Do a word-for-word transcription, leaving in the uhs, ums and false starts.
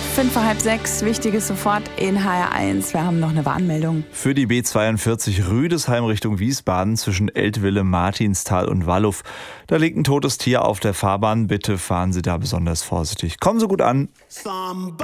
Fünf vor halb sechs, Wichtiges sofort in H R eins. Wir haben noch eine Warnmeldung. Für die B zweiundvierzig Rüdesheim Richtung Wiesbaden zwischen Eltville, Martinsthal und Walluff. Da liegt ein totes Tier auf der Fahrbahn. Bitte fahren Sie da besonders vorsichtig. Kommen Sie gut an.